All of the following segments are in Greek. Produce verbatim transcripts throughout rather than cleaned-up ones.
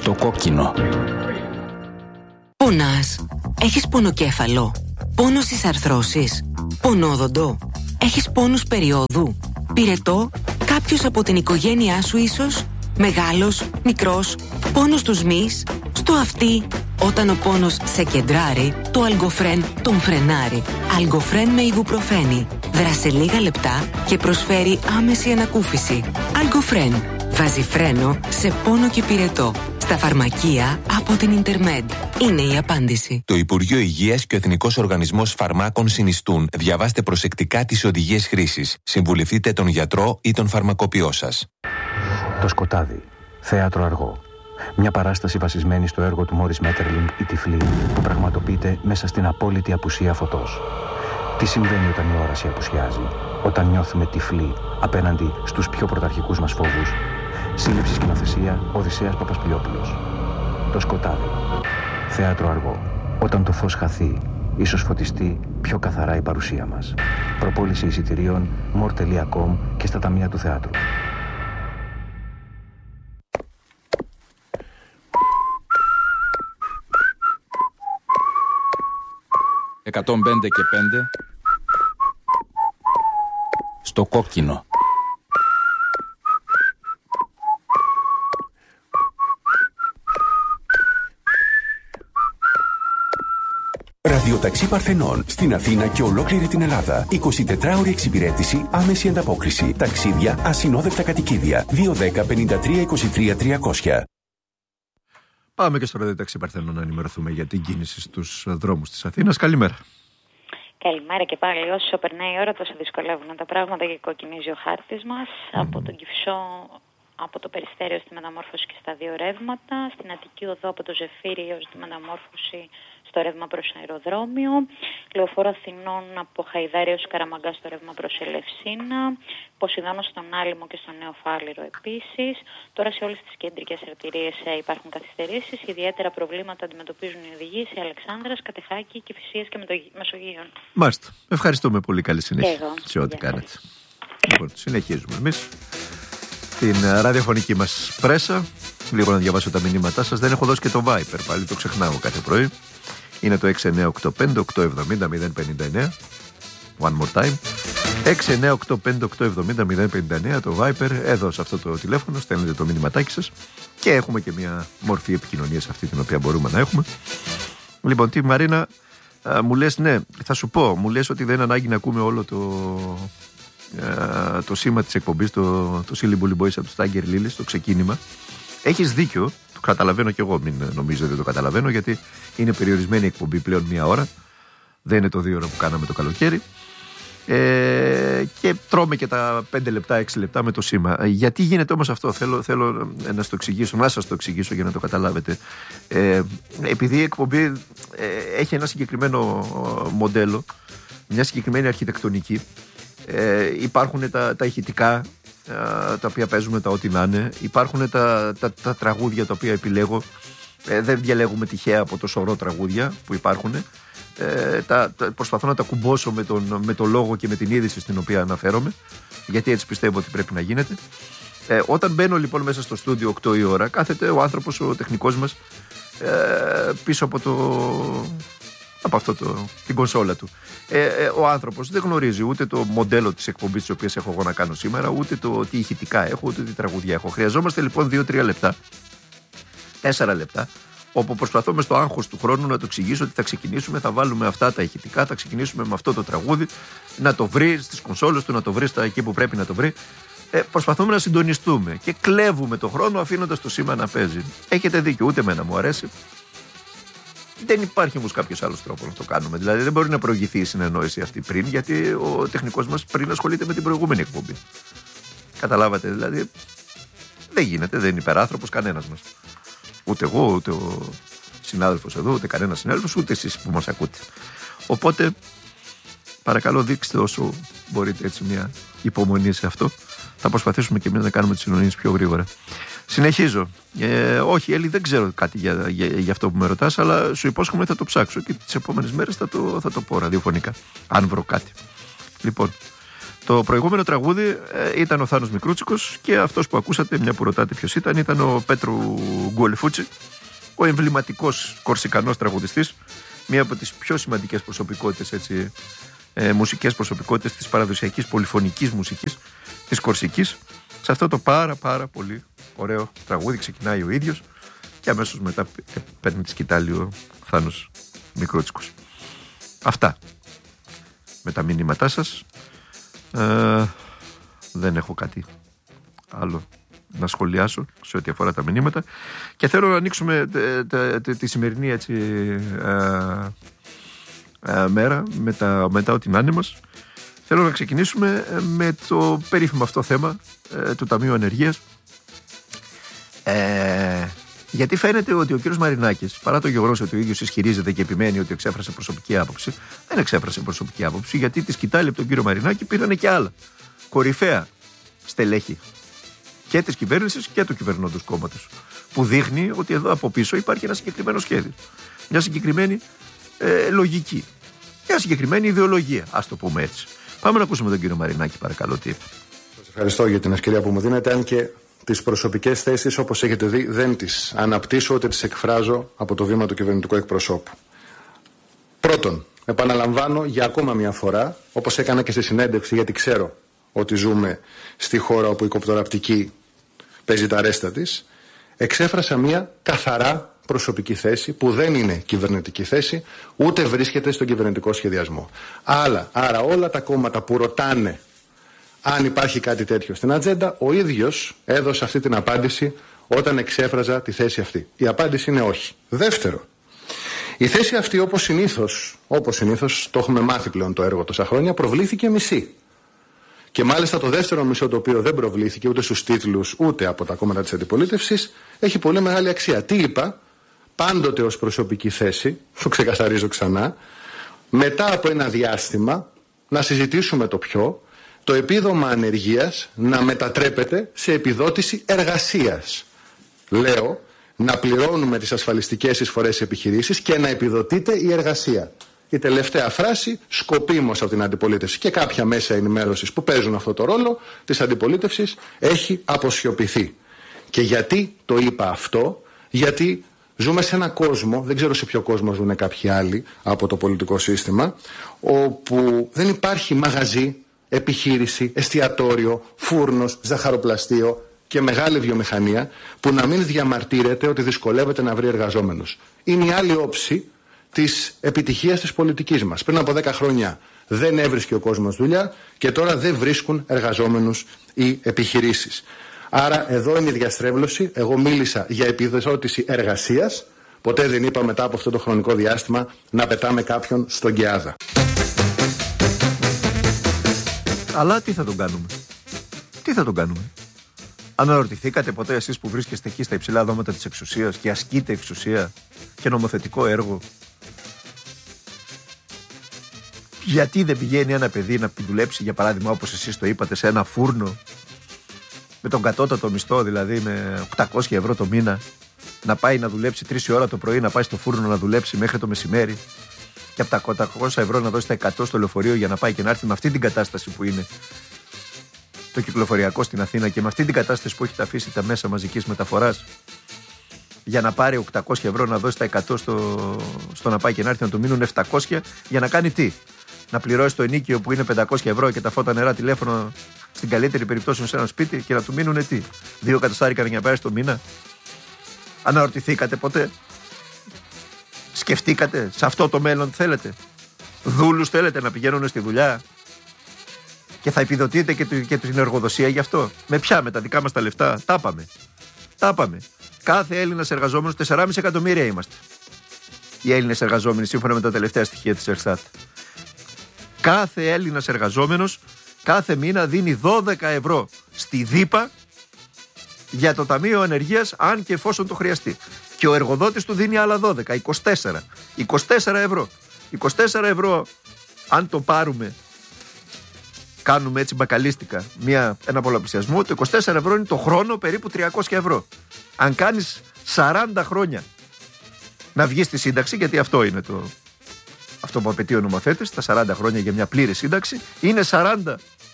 Στο κόκκινο. Πονάς? Έχεις πονοκέφαλο? Πόνο στις αρθρώσεις? Πονόδοντο? Έχεις πόνους περιόδου? Πυρετό? Κάποιος από την οικογένειά σου ίσως? Μεγάλος? Μικρός? Πόνος στους μυς? Στο αυτί? Όταν ο πόνος σε κεντράρει, το Αλγκοφρέν τον φρενάρει. Αλγκοφρέν με ιβουπροφένη. Δράσε λίγα λεπτά και προσφέρει άμεση ανακούφιση. Αλγκοφρέν. Βάζει φρένο σε πόνο και πυρετό. Στα φαρμακεία από την Ιντερμέντ. Είναι η απάντηση. Το Υπουργείο Υγείας και ο Εθνικός Οργανισμός Φαρμάκων συνιστούν. Διαβάστε προσεκτικά τις οδηγίες χρήσης. Συμβουλευτείτε τον γιατρό ή τον φαρμακοποιό σας. Το σκοτάδι. Θέατρο αργό. Μια παράσταση βασισμένη στο έργο του Μόρις Μέττερλινγκ «Η Τυφλή», που πραγματοποιείται μέσα στην απόλυτη απουσία φωτός. Τι συμβαίνει όταν η όραση απουσιάζει, όταν νιώθουμε τυφλοί απέναντι στους πιο πρωταρχικούς μας φόβους? Σύλληψη σκηνοθεσία Οδυσσέας Παπασπηλιόπουλος. Το σκοτάδι. Θέατρο αργό. Όταν το φως χαθεί, ίσως φωτιστεί πιο καθαρά η παρουσία μας. Προπόληση εισιτηρίων μορ τελεία κομ και στα ταμεία του θεάτρου. εκατόν πέντε και πέντε. Στο κόκκινο. Ραδιοταξί Παρθενών στην Αθήνα και ολόκληρη την Ελλάδα. εικοσιτετράωρη εξυπηρέτηση, άμεση ανταπόκριση. Ταξίδια, ασυνόδευτα κατοικίδια. δύο δέκα πενήντα τρία είκοσι τρία τριακόσια. Πάμε και στο Ραδιοταξί Παρθενών να ενημερωθούμε για την κίνηση στους δρόμους της Αθήνας. Καλημέρα. Καλημέρα και πάλι. Όσο περνάει η ώρα, τόσο δυσκολεύουν τα πράγματα και κοκκινίζει ο χάρτης μας. Mm. Από τον Κυφσό, από το Περιστέριο στη μεταμόρφωση και στα δύο ρεύματα. Στην Αττική Οδό από το Ζεφύρι έως τη μεταμόρφωση στο ρεύμα προς αεροδρόμιο. Λεωφόρο Αθηνών από Χαϊδάρη έως Καραμαγκά στο ρεύμα προς Ελευσίνα. Ποσειδώνο στον Άλυμο και στο Νέο Φάληρο επίσης. Τώρα σε όλες τις κεντρικές αρτηρίες υπάρχουν καθυστερήσεις. Ιδιαίτερα προβλήματα αντιμετωπίζουν οι οδηγοί σε Αλεξάνδρας, Κατεχάκη, Κηφισίας και Μεσογείων. Μάλιστα. Ευχαριστούμε πολύ. Καλή συνέχεια σε ό,τι Για κάνετε. Λοιπόν, συνεχίζουμε εμείς την ραδιοφωνική μας πρέσα. Λίγο να διαβάσω τα μηνύματά σας. Δεν έχω δώσει και το Viper, πάλι το ξεχνάω κάθε πρωί. Είναι το έξι εννιά οκτώ πέντε οκτώ εβδομήντα μηδέν πενήντα εννέα. One more time. έξι εννιά οκτώ πέντε οκτώ εβδομήντα μηδέν πενήντα εννέα το Viper. Εδώ σε αυτό το τηλέφωνο στέλνετε το μηνυματάκι σας. Και έχουμε και μια μορφή επικοινωνίας αυτή την οποία μπορούμε να έχουμε. Λοιπόν, τι Μαρίνα, α, μου λες, ναι, θα σου πω, μου λες ότι δεν είναι ανάγκη να ακούμε όλο το, α, το σήμα της εκπομπής, το, το Silly Bully Boys από το Stagger Lilies, το ξεκίνημα. Έχεις δίκιο, το καταλαβαίνω κι εγώ, μην νομίζω δεν το καταλαβαίνω, γιατί είναι περιορισμένη η εκπομπή πλέον μία ώρα. Δεν είναι το δύο ώρα που κάναμε το καλοκαίρι. Ε, και τρώμε και τα πέντε λεπτά, έξι λεπτά με το σήμα. Γιατί γίνεται όμως αυτό? Θέλω, θέλω να σας το εξηγήσω, να σας το εξηγήσω για να το καταλάβετε. Ε, επειδή η εκπομπή ε, έχει ένα συγκεκριμένο μοντέλο, μια συγκεκριμένη αρχιτεκτονική, ε, υπάρχουν τα, τα ηχητικά τα οποία παίζουμε, τα ό,τι να είναι. Υπάρχουν τα, τα, τα τραγούδια τα οποία επιλέγω. Ε, δεν διαλέγουμε τυχαία από το σωρό τραγούδια που υπάρχουν. Ε, τα, τα, προσπαθώ να τα κουμπώσω με τον, με τον λόγο και με την είδηση στην οποία αναφέρομαι, γιατί έτσι πιστεύω ότι πρέπει να γίνεται. Ε, όταν μπαίνω λοιπόν μέσα στο στούντιο οκτώ η ώρα, κάθεται ο άνθρωπος, ο τεχνικός μας, ε, πίσω από το... από αυτό το, την κονσόλα του. Ε, ε, ο άνθρωπος δεν γνωρίζει ούτε το μοντέλο της εκπομπής της οποίας έχω εγώ να κάνω σήμερα, ούτε το τι ηχητικά έχω, ούτε τι τραγουδιά έχω. Χρειαζόμαστε λοιπόν δύο τρία λεπτά, τέσσερα λεπτά, όπου προσπαθώ στο άγχος του χρόνου να το εξηγήσω ότι θα ξεκινήσουμε, θα βάλουμε αυτά τα ηχητικά, θα ξεκινήσουμε με αυτό το τραγούδι, να το βρει στις κονσόλες του, να το βρει στα εκεί που πρέπει να το βρει. Ε, προσπαθούμε να συντονιστούμε και κλέβουμε το χρόνο αφήνοντας το σήμα να παίζει. Έχετε δίκιο, ούτε εμένα μου αρέσει. Δεν υπάρχει όμως κάποιος άλλος τρόπος να το κάνουμε. Δηλαδή δεν μπορεί να προηγηθεί η συνεννόηση αυτή πριν, γιατί ο τεχνικός μας πριν ασχολείται με την προηγούμενη εκπομπή. Καταλάβατε, δηλαδή δεν γίνεται, δεν είναι υπεράνθρωπος κανένας μας. Ούτε εγώ, ούτε ο συνάδελφος εδώ, ούτε κανένας συνάδελφος, ούτε εσείς που μας ακούτε. Οπότε παρακαλώ δείξτε όσο μπορείτε έτσι μια υπομονή σε αυτό. Θα προσπαθήσουμε και εμείς να κάνουμε τις συνονίες πιο γρήγορα. Συνεχίζω. Ε, όχι, Έλλη, δεν ξέρω κάτι για, για, για αυτό που με ρωτάς, αλλά σου υπόσχομαι θα το ψάξω και τις επόμενες μέρες θα το, θα το πω ραδιοφωνικά, αν βρω κάτι. Λοιπόν, Το προηγούμενο τραγούδι ε, ήταν ο Θάνος Μικρούτσικος και αυτός που ακούσατε, μια που ρωτάτε ποιος ήταν, ήταν ο Πέτρου Γκουελφούτσι, ο εμβληματικός κορσικανός τραγουδιστής, μία από τις πιο σημαντικές προσωπικότητες, έτσι, ε, μουσικές προσωπικότητες της παραδοσιακής πολυφωνικής μουσικής της Κορσικής. Σε αυτό το πάρα πάρα πολύ ωραίο τραγούδι ξεκινάει ο ίδιος και αμέσως μετά παίρνει τη σκητάλη ο Θάνος Μικρούτσικος. Αυτά με τα μηνύματά σας. Ε, δεν έχω κάτι άλλο να σχολιάσω σε ό,τι αφορά τα μηνύματα και θέλω να ανοίξουμε τη, τη σημερινή, έτσι, ε, ε, μέρα μετά, μετά ό,τι να είναι μας. Θέλω να ξεκινήσουμε με το περίφημο αυτό θέμα ε, του Ταμείου Ανεργίας, ε, γιατί φαίνεται ότι ο κύριος Μαρινάκης, παρά το γεγονός ότι ο ίδιος ισχυρίζεται και επιμένει ότι εξέφρασε προσωπική άποψη, δεν εξέφρασε προσωπική άποψη, γιατί τη σκητάλη από τον κύριο Μαρινάκη πήρανε και άλλα κορυφαία στελέχη και της κυβέρνησης και του κυβερνώντος κόμματος, που δείχνει ότι εδώ από πίσω υπάρχει ένα συγκεκριμένο σχέδιο, μια συγκεκριμένη ε, λογική, μια συγκεκριμένη ιδεολογία, ας το πούμε έτσι. Πάμε να ακούσουμε τον κύριο Μαρινάκη, παρακαλώ, τι είπε. Σας ευχαριστώ για την ευκαιρία που μου δίνετε, αν και τις προσωπικές θέσεις, όπως έχετε δει, δεν τις αναπτύσσω ούτε τις εκφράζω από το βήμα του κυβερνητικού εκπροσώπου. Πρώτον, επαναλαμβάνω για ακόμα μια φορά, όπως έκανα και στη συνέντευξη, γιατί ξέρω ότι ζούμε στη χώρα όπου η κοπτοραπτική παίζει τα ρέστα της, εξέφρασα μια καθαρά προσωπική θέση που δεν είναι κυβερνητική θέση, ούτε βρίσκεται στον κυβερνητικό σχεδιασμό. Άλλα, άρα όλα τα κόμματα που ρωτάνε αν υπάρχει κάτι τέτοιο στην ατζέντα, ο ίδιος έδωσε αυτή την απάντηση όταν εξέφραζα τη θέση αυτή. Η απάντηση είναι όχι. Δεύτερο, η θέση αυτή, όπως συνήθως, όπως συνήθως, το έχουμε μάθει πλέον το έργο τόσα χρόνια, προβλήθηκε μισή. Και μάλιστα το δεύτερο μισό, το οποίο δεν προβλήθηκε ούτε στους τίτλους ούτε από τα κόμματα της αντιπολίτευσης, έχει πολύ μεγάλη αξία. Τι είπα? Πάντοτε ως προσωπική θέση, το ξεκαθαρίζω ξανά, μετά από ένα διάστημα να συζητήσουμε το ποιο, το επίδομα ανεργίας να μετατρέπεται σε επιδότηση εργασίας. Λέω να πληρώνουμε τις ασφαλιστικές εισφορές επιχειρήσεις και να επιδοτείται η εργασία. Η τελευταία φράση σκοπίμως από την αντιπολίτευση και κάποια μέσα ενημέρωσης που παίζουν αυτό το ρόλο της αντιπολίτευσης έχει αποσιωπηθεί. Και γιατί το είπα αυτό? Γιατί ζούμε σε ένα κόσμο, δεν ξέρω σε ποιο κόσμο ζουν κάποιοι άλλοι από το πολιτικό σύστημα, όπου δεν υπάρχει μαγαζί, επιχείρηση, εστιατόριο, φούρνος, ζαχαροπλαστείο και μεγάλη βιομηχανία που να μην διαμαρτύρεται ότι δυσκολεύεται να βρει εργαζόμενους. Είναι η άλλη όψη της επιτυχίας της πολιτικής μας. Πριν από δέκα χρόνια δεν έβρισκε ο κόσμος δουλειά και τώρα δεν βρίσκουν εργαζόμενους οι επιχειρήσεις. Άρα εδώ είναι η διαστρέβλωση. Εγώ μίλησα για επιδότηση εργασίας. Ποτέ δεν είπα μετά από αυτό το χρονικό διάστημα να πετάμε κάποιον στον Κεάδα. Αλλά τι θα τον κάνουμε? Τι θα τον κάνουμε? Αναρωτηθήκατε ποτέ εσείς που βρίσκεστε εκεί στα υψηλά δώματα της εξουσίας και ασκείτε εξουσία και νομοθετικό έργο, γιατί δεν πηγαίνει ένα παιδί να δουλέψει, για παράδειγμα, όπως εσείς το είπατε, σε ένα φούρνο με τον κατώτατο μισθό, δηλαδή με οκτακόσια ευρώ το μήνα, να πάει να δουλέψει τρεις η ώρα το πρωί, να πάει στο φούρνο να δουλέψει μέχρι το μεσημέρι και από τα οκτακόσια ευρώ να δώσει τα εκατό στο λεωφορείο για να πάει και να έρθει με αυτή την κατάσταση που είναι το κυκλοφοριακό στην Αθήνα και με αυτή την κατάσταση που έχει τα αφήσει τα μέσα μαζικής μεταφοράς, για να πάρει οκτακόσια ευρώ να δώσει τα εκατό στο, στο να πάει και να έρθει, να του μείνουν επτακόσια, για να κάνει τι? Να πληρώσει το ενοίκιο που είναι πεντακόσια ευρώ και τα φώτα, νερά, τηλέφωνο, στην καλύτερη περίπτωση σε ένα σπίτι, και να του μείνουν τι? Δύο κατοστάρικα για να πάρει το μήνα? Αναρωτηθήκατε ποτέ? Σκεφτήκατε σε αυτό το μέλλον θέλετε? Δούλους θέλετε να πηγαίνουν στη δουλειά και θα επιδοτείτε και, και την εργοδοσία γι' αυτό? Με ποια? Με τα δικά μας τα λεφτά? Τα πάμε. Τα πάμε. Κάθε Έλληνας εργαζόμενος, τέσσερα κόμμα πέντε εκατομμύρια είμαστε οι Έλληνες εργαζόμενοι, σύμφωνα με τα τελευταία στοιχεία της Ερστάτ. Κάθε Έλληνας εργαζόμενος κάθε μήνα δίνει δώδεκα ευρώ στη ΔΥΠΑ για το Ταμείο Ανεργίας, αν και εφόσον το χρειαστεί. Και ο εργοδότης του δίνει άλλα δώδεκα, είκοσι τέσσερα. είκοσι τέσσερα ευρώ. είκοσι τέσσερα ευρώ, αν το πάρουμε, κάνουμε έτσι μπακαλίστικα μια, ένα πολλαπλασιασμό, το είκοσι τέσσερα ευρώ είναι το χρόνο περίπου τριακόσια ευρώ. Αν κάνεις σαράντα χρόνια να βγεις στη σύνταξη, γιατί αυτό είναι το, αυτό που απαιτεί ο νομοθέτης, τα σαράντα χρόνια για μια πλήρη σύνταξη, είναι σαράντα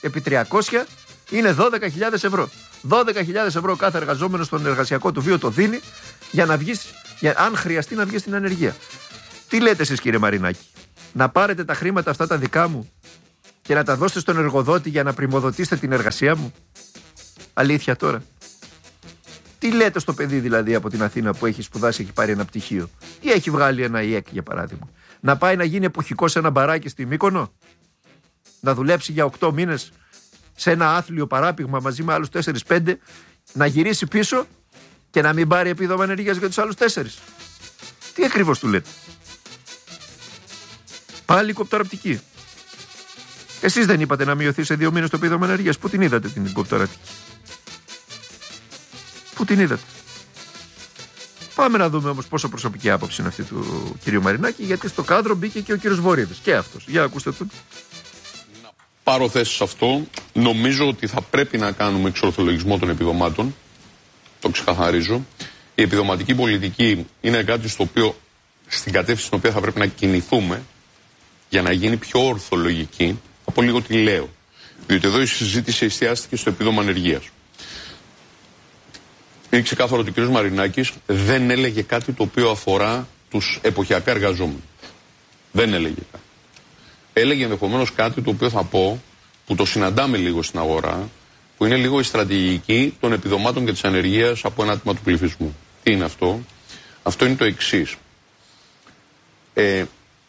επί τριακόσια είναι δώδεκα χιλιάδες ευρώ. δώδεκα χιλιάδες ευρώ κάθε εργαζόμενο στον εργασιακό του βίο το δίνει για να βγεις, για, αν χρειαστεί να βγει στην ανεργία. Τι λέτε εσείς, κύριε Μαρινάκη? Να πάρετε τα χρήματα αυτά τα δικά μου και να τα δώσετε στον εργοδότη για να πρημοδοτήσετε την εργασία μου? Αλήθεια τώρα? Τι λέτε στο παιδί δηλαδή από την Αθήνα που έχει σπουδάσει, έχει πάρει ένα πτυχίο ή έχει βγάλει ένα ΙΕΚ για παράδειγμα, να πάει να γίνει εποχικό σε ένα μπαράκι στη Μύκονο, να δουλέψει για οκτώ μήνες σε ένα άθλιο παράπηγμα μαζί με άλλους τέσσερις πέντε, να γυρίσει πίσω και να μην πάρει επίδομα ανεργίας για τους άλλους τέσσερις? Τι ακριβώς του λέτε? Πάλι κοπτοραπτική. Εσείς δεν είπατε να μειωθεί σε δύο μήνες το επίδομα ανεργίας? Πού την είδατε την κοπτοραπτική? Πού την είδατε? Πάμε να δούμε όμως πόσο προσωπική άποψη είναι αυτή του κυρίου Μαρινάκη, γιατί στο κάδρο μπήκε και ο κύριος Βορίδης και αυτός. Για ακούστε τον. Να πάρω θέση σε αυτό. Νομίζω ότι θα πρέπει να κάνουμε εξορθολογισμό των επιδομάτων. Το ξεκαθαρίζω. Η επιδοματική πολιτική είναι κάτι στο οποίο, στην κατεύθυνση στην οποία θα πρέπει να κινηθούμε για να γίνει πιο ορθολογική. Θα πω λίγο τι λέω. Διότι εδώ η συζήτηση εστιάστηκε στο επίδομα ανεργίας. Είναι ξεκάθαρο ότι ο κ. Μαρινάκης δεν έλεγε κάτι το οποίο αφορά τους εποχιακά εργαζόμενους. Δεν έλεγε κάτι. Έλεγε ενδεχομένως κάτι το οποίο θα πω, που το συναντάμε λίγο στην αγορά, που είναι λίγο η στρατηγική των επιδομάτων και της ανεργίας από ένα τμήμα του πληθυσμού. Τι είναι αυτό? Αυτό είναι το εξής. Ε,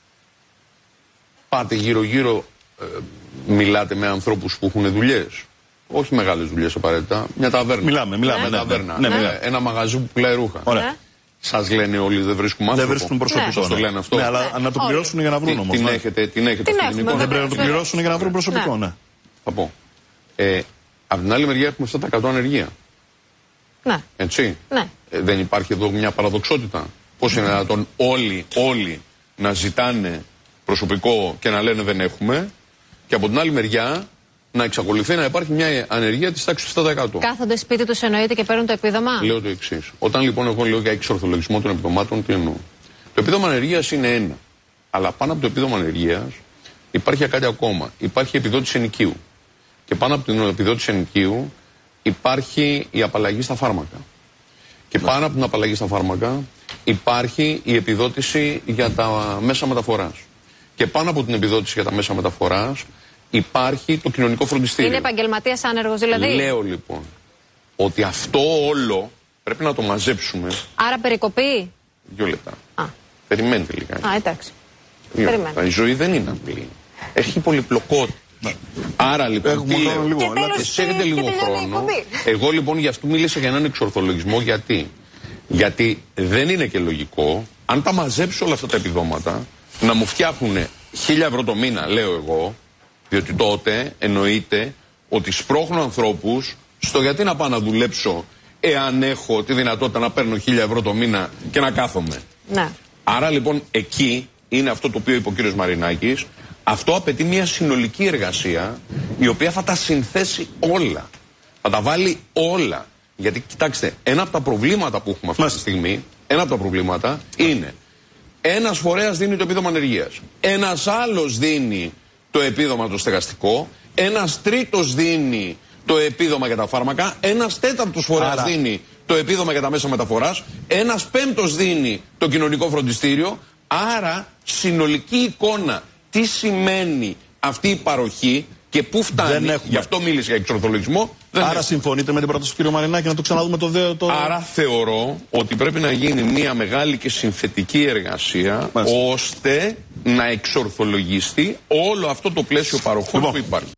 πάτε γύρω-γύρω, ε, μιλάτε με ανθρώπους που έχουν δουλειές. Όχι μεγάλες δουλειές απαραίτητα. Μια ταβέρνα. Μιλάμε, μιλάμε. Μια ναι, ταβέρνα. Ναι, ναι, Ναι, ναι. ένα μαγαζί που πουλάει ρούχα. Ωραία. Σας λένε όλοι δεν βρίσκουμε άνθρωπο? Δεν βρίσκουν προσωπικό. Σας το λένε αυτό? Ναι, αλλά να το πληρώσουν για να βρουν όμως. Την Ναι. έχετε, την έχετε Την αυτή έχουμε, την εικόνα? Δεν πρέπει να το πληρώσουν για να βρουν προσωπικό, ναι. Θα πω. Ε, από την άλλη μεριά έχουμε επτά τοις εκατό ανεργία. Ναι. Έτσι. Ναι. Ε, δεν υπάρχει εδώ μια παραδοξότητα? Πώς είναι δυνατόν όλοι, όλοι να ζητάνε προσωπικό και να λένε δεν έχουμε, και από την άλλη μεριά να εξακολουθεί να υπάρχει μια ανεργία της τάξης του επτά τοις εκατό. Κάθονται σπίτι τους εννοείται και παίρνουν το επίδομα. Λέω το εξής. Όταν λοιπόν εγώ λέω για εξορθολογισμό των επιδομάτων, τι εννοώ? Το επίδομα ανεργίας είναι ένα. Αλλά πάνω από το επίδομα ανεργίας υπάρχει κάτι ακόμα. Υπάρχει η επιδότηση ενοικίου. Και πάνω από την επιδότηση ενοικίου υπάρχει η απαλλαγή στα φάρμακα. Και ναι. πάνω από την απαλλαγή στα φάρμακα υπάρχει η επιδότηση για τα μέσα μεταφοράς. Και πάνω από την επιδότηση για τα μέσα μεταφοράς υπάρχει το κοινωνικό φροντιστήριο. Είναι επαγγελματίας άνεργος δηλαδή? Λέω λοιπόν ότι αυτό όλο πρέπει να το μαζέψουμε. Άρα περικοπή? Δύο λεπτά. Α. Περιμένετε λίγα. Α, εντάξει. Δύο λεπτά. Η ζωή δεν είναι απλή. Έχει πολυπλοκότητα. Άρα λοιπόν, Έχουμε τι λέω? λίγο. Και τέλος, Εσείς έχετε και λίγο τελειώνει η χρόνο. εκπομπή. Εγώ λοιπόν γι' αυτό μίλησα για έναν εξορθολογισμό. Γιατί? Γιατί δεν είναι και λογικό, αν τα μαζέψω όλα αυτά τα επιδόματα, να μου φτιάχνουν χίλια ευρώ το μήνα, λέω εγώ, διότι τότε εννοείται ότι σπρώχνω ανθρώπους στο γιατί να πάω να δουλέψω εάν έχω τη δυνατότητα να παίρνω χίλια ευρώ το μήνα και να κάθομαι. Ναι. Άρα λοιπόν εκεί είναι αυτό το οποίο είπε ο κύριος Μαρινάκης. Αυτό απαιτεί μια συνολική εργασία η οποία θα τα συνθέσει όλα. Θα τα βάλει όλα. Γιατί κοιτάξτε, ένα από τα προβλήματα που έχουμε αυτή τη στιγμή, ένα από τα προβλήματα είναι ένας φορέας δίνει το επίδομα ανεργίας. Ένας άλλος δίνει το επίδομα το στεγαστικό. Ένας τρίτος δίνει το επίδομα για τα φάρμακα. Ένας τέταρτος φορέας Άρα. δίνει το επίδομα για τα μέσα μεταφοράς. Ένας πέμπτος δίνει το κοινωνικό φροντιστήριο. Άρα συνολική εικόνα τι σημαίνει αυτή η παροχή και πού φτάνει. Γι' αυτό μίλησε για εξορθολογισμό. Άρα έχουμε. Συμφωνείτε με την πρόταση του κ. Μαρινάκη να το ξαναδούμε το δέο το... Άρα θεωρώ ότι πρέπει να γίνει μια μεγάλη και συνθετική εργασία Μάλιστα. ώστε να εξορθολογιστεί όλο αυτό το πλαίσιο παροχών λοιπόν. που υπάρχει.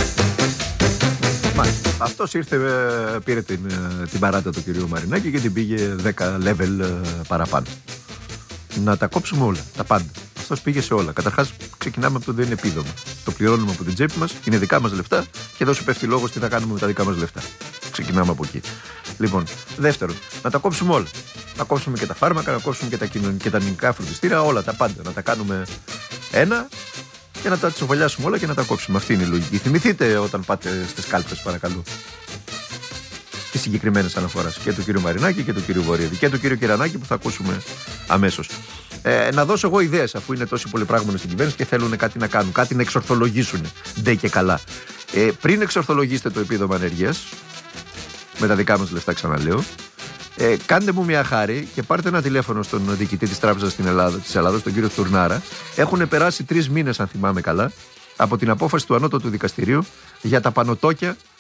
Μάλιστα. Αυτός ήρθε, πήρε την, την παράτα του κ. Μαρινάκη και την πήγε δέκα level παραπάνω. Να τα κόψουμε όλα, τα πάντα. Αυτός πήγε σε όλα. Καταρχάς, ξεκινάμε από το δεν είναι επίδομα. Το πληρώνουμε από την τσέπη μας, είναι δικά μας λεφτά και εδώ σου πέφτει λόγος τι θα κάνουμε με τα δικά μας λεφτά. Ξεκινάμε από εκεί. Λοιπόν, δεύτερον, να τα κόψουμε όλα. Να κόψουμε και τα φάρμακα, να κόψουμε και τα κοινωνικά φροντιστήρια, όλα τα πάντα. Να τα κάνουμε ένα και να τα τσοβολιάσουμε όλα και να τα κόψουμε. Αυτή είναι η λογική. Θυμηθείτε όταν πάτε στις κάλπες, παρακαλώ. Τις συγκεκριμένες αναφοράς και του κ. Μαρινάκη και του κ. Βορίδη και του κ. Κυρανάκη που θα ακούσουμε αμέσως. Ε, να δώσω εγώ ιδέες, αφού είναι τόσοι πολλοί πράγματες στην κυβέρνηση και θέλουν κάτι να κάνουν, κάτι να εξορθολογήσουν. Ντε και καλά. Ε, πριν εξορθολογήσετε το επίδομα ανεργίας, με τα δικά μας λεφτά ξαναλέω, ε, κάντε μου μια χάρη και πάρτε ένα τηλέφωνο στον διοικητή της Τράπεζας στην Ελλάδα, της Ελλάδος, τον κύριο Τουρνάρα. Έχουν περάσει τρεις μήνες, αν θυμάμαι καλά, από την απόφαση του Ανώτατου Δικαστηρίου για τα πανωτόκια